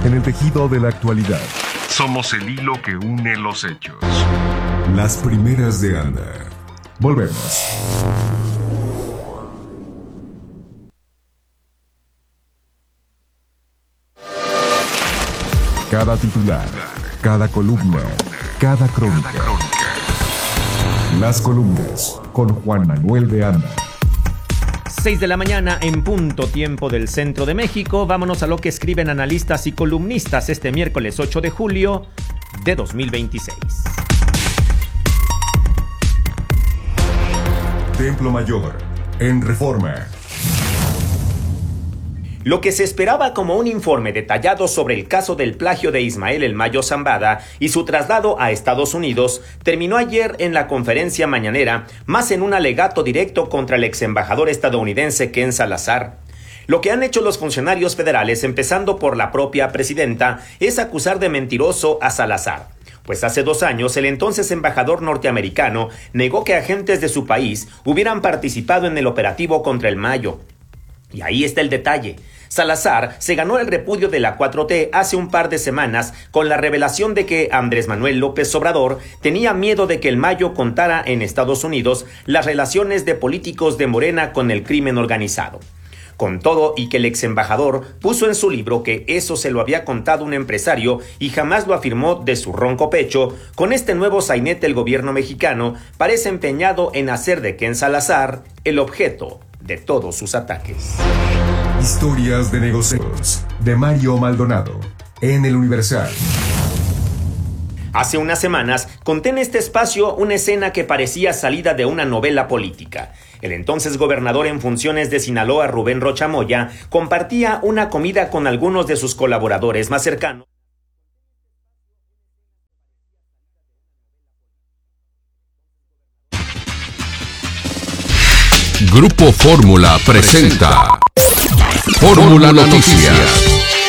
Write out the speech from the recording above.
en el tejido de la actualidad. Somos el hilo que une los hechos. Las primeras de Anda. Volvemos. Cada titular, cada columna, cada crónica. Las columnas con Juan Manuel de Anda. 6 de la mañana en punto, tiempo del centro de México. Vámonos a lo que escriben analistas y columnistas este miércoles 8 de julio de 2026. Templo Mayor, en Reforma. Lo que se esperaba como un informe detallado sobre el caso del plagio de Ismael El Mayo Zambada y su traslado a Estados Unidos terminó ayer en la conferencia mañanera, más en un alegato directo contra el exembajador estadounidense Ken Salazar. Lo que han hecho los funcionarios federales, empezando por la propia presidenta, es acusar de mentiroso a Salazar. Pues hace 2 años el entonces embajador norteamericano negó que agentes de su país hubieran participado en el operativo contra El Mayo. Y ahí está el detalle. Salazar se ganó el repudio de la 4T hace un par de semanas con la revelación de que Andrés Manuel López Obrador tenía miedo de que El Mayo contara en Estados Unidos las relaciones de políticos de Morena con el crimen organizado. Con todo y que el exembajador puso en su libro que eso se lo había contado un empresario y jamás lo afirmó de su ronco pecho, con este nuevo sainete el gobierno mexicano parece empeñado en hacer de Ken Salazar el objeto de todos sus ataques. Historias de negocios de Mario Maldonado en El Universal. Hace unas semanas conté en este espacio una escena que parecía salida de una novela política. El entonces gobernador en funciones de Sinaloa, Rubén Rocha Moya, compartía una comida con algunos de sus colaboradores más cercanos. Grupo Fórmula presenta Fórmula Noticias.